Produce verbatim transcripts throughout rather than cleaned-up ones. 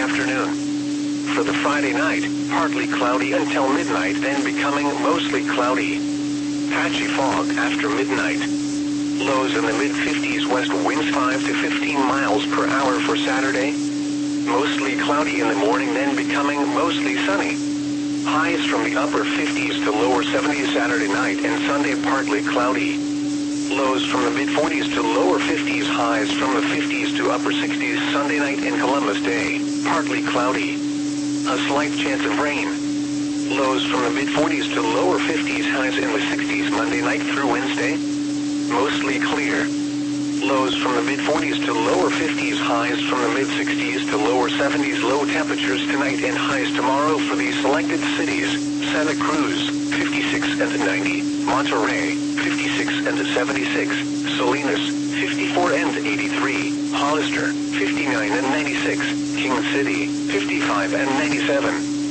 afternoon. For the Friday night, partly cloudy until midnight, then becoming mostly cloudy. Patchy fog after midnight. Lows in the mid fifties, west winds five to fifteen miles per hour for Saturday. Mostly cloudy in the morning, then becoming mostly sunny. Highs from the upper fifties to lower seventies Saturday night and Sunday, partly cloudy. Lows from the mid forties to lower fifties, highs from the fifties to upper sixties Sunday night and Columbus Day, partly cloudy. A slight chance of rain. Lows from the mid forties to lower fifties, highs in the sixties Monday night through Wednesday. Mostly clear. Lows from the mid forties to lower fifties, highs from the mid sixties to lower seventies. Low temperatures tonight and highs tomorrow for these selected cities: Santa Cruz, fifty-six and ninety, Monterey, fifty-six and seventy-six, Salinas, fifty-four and eighty-three, Hollister, fifty-nine and ninety-six, King City, fifty-five and ninety-seven.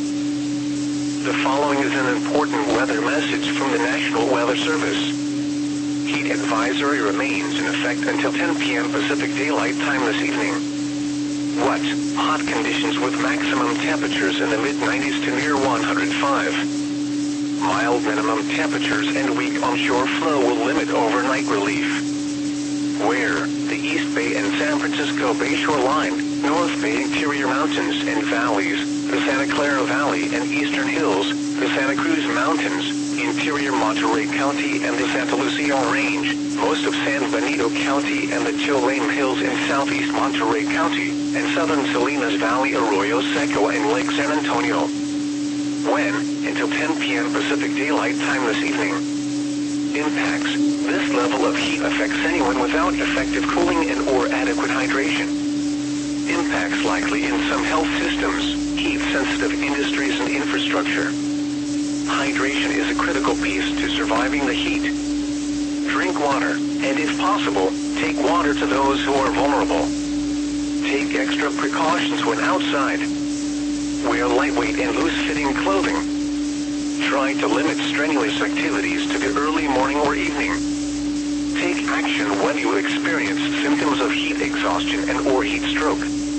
The following is an important weather message from the National Weather Service. Heat advisory remains in effect until ten p m Pacific Daylight Time this evening. What? Hot conditions with maximum temperatures in the mid nineties to near one hundred five. Mild minimum temperatures and weak onshore flow will limit overnight relief. Where? The East Bay and San Francisco Bay shoreline, North Bay interior mountains and valleys, the Santa Clara Valley and eastern hills, the Santa Cruz Mountains, interior Monterey County and the Santa Lucia Range, most of San Benito County and the Chilean Hills in southeast Monterey County, and southern Salinas Valley, Arroyo Seco and Lake San Antonio. When? Until ten p m Pacific Daylight Time this evening. Impacts. This level of heat affects anyone without effective cooling and or adequate hydration. Impacts likely in some health systems, heat-sensitive industries and infrastructure. Hydration is a critical piece to surviving the heat. Drink water, and if possible, take water to those who are vulnerable. Take extra precautions when outside. Wear lightweight and loose-fitting clothing. Try to limit strenuous activities to the early morning or evening. Take action when you experience symptoms of heat exhaustion and or heat stroke.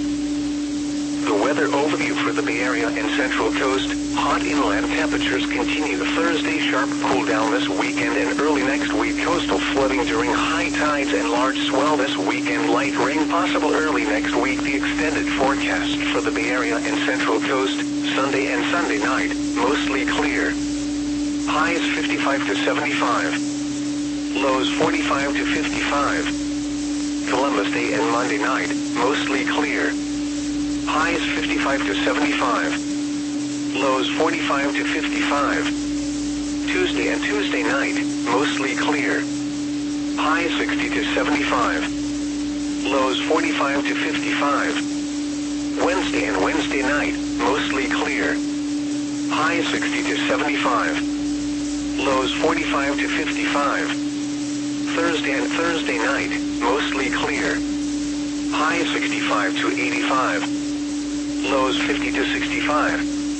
The weather overview for the Bay Area and Central Coast: hot inland temperatures continue Thursday, sharp cool down this weekend and early next week, coastal flooding during high tides and large swell this weekend, light rain possible early next week. The extended forecast for the Bay Area and Central Coast: Sunday and Sunday night, mostly clear. Highs fifty-five to seventy-five. Lows forty-five to fifty-five. Columbus Day and Monday night, mostly clear. Highs fifty-five to seventy-five. Lows forty-five to fifty-five. Tuesday and Tuesday night, mostly clear. Highs sixty to seventy-five. Lows forty-five to fifty-five. Wednesday and Wednesday night, mostly clear. Highs sixty to seventy-five. Lows forty-five to fifty-five. Thursday and Thursday night, mostly clear. Highs sixty-five to eighty-five. Lows fifty to sixty-five.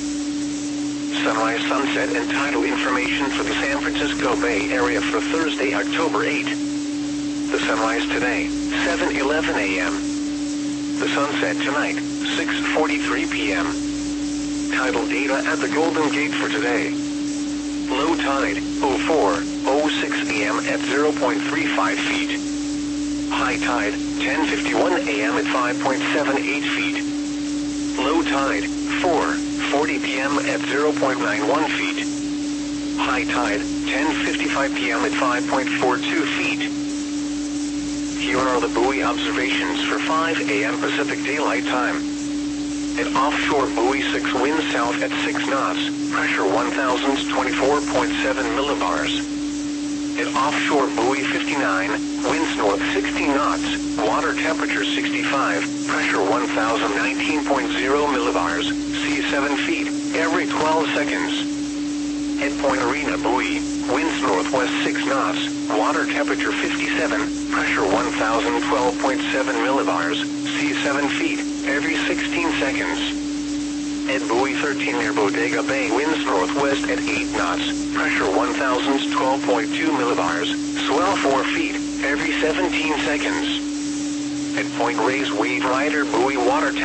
Sunrise, sunset, and tidal information for the San Francisco Bay Area for Thursday, October eighth. The sunrise today, seven eleven a m The sunset tonight, six forty-three p m Tidal data at the Golden Gate for today. Low tide, oh four oh six a m at zero point three five feet. High tide, ten fifty-one a m at five point seven eight feet. Low tide, four forty p m at zero point nine one feet. High tide, ten fifty-five p m at five point four two feet. Here are the buoy observations for five a m Pacific Daylight Time. An offshore buoy six, wind south at six knots, pressure one thousand twenty-four point seven millibars. An offshore buoy fifty-nine, winds north sixty knots, water temperature sixty-five, pressure one thousand nineteen point zero millibars, sea seven feet, every twelve seconds. Head Point Arena buoy, winds northwest six knots, water temperature fifty-seven, pressure one thousand twelve point seven millibars, sea seven feet, every sixteen seconds. Ed Buoy thirteen near Bodega Bay, winds northwest at eight knots, pressure one thousand twelve point two millibars, swell four feet, every seventeen seconds. At Point Reyes Wade Rider buoy, water